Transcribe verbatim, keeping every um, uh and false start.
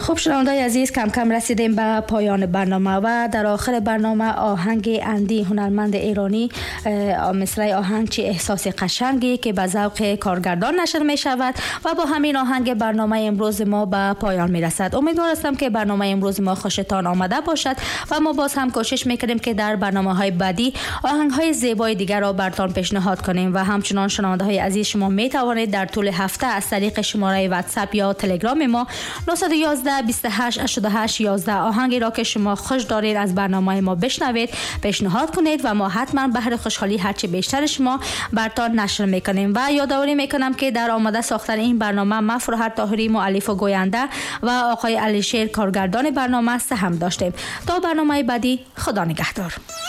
خب شنوندای عزیز، کم کم رسیدیم به پایان برنامه و در آخر برنامه آهنگ اندی هنرمند ایرانی، مثل آهنگ چه احساس قشنگی که به ذوق کارگردان نشر می شود و با همین آهنگ برنامه امروز ما به پایان می رسد. امیدوار هستم که برنامه امروز ما خوشتان آمده باشد و ما باز هم کوشش میکنیم که در برنامه های بعدی آهنگ های زیبای دیگر را براتون پیشنهاد کنیم و همچنان شنونده های عزیز شما می توانید در طول هفته از طریق شماره واتساپ یا تلگرام ما نه یک یک بیست و هشت هشتاد و هشت یازده آهنگی را که شما خوش دارید از برنامه ما بشنوید پیشنهاد کنید و ما حتما بهر خوشحالی هرچی بیشتر شما براتون نشر میکنیم. و یادآوری میکنم که در آماده ساختن این برنامه ما فرحت طاهری مؤلف و گوینده و آقای علیشیر کارگردان برنامه سهم داشتیم. تا برنامه بعدی، خدا نگهدار.